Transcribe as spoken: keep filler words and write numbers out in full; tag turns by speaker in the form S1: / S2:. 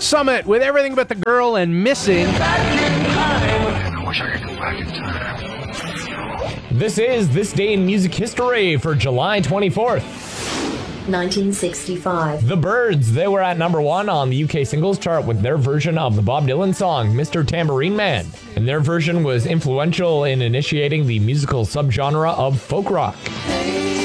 S1: Summit with Everything But the Girl and Missing.
S2: I wish I could go back in time.
S3: This is This Day in Music History for July twenty-fourth.
S4: nineteen sixty-five.
S3: The Byrds, they were at number one on the U K singles chart with their version of the Bob Dylan song, Mister Tambourine Man. And their version was influential in initiating the musical subgenre of folk rock.
S5: Hey.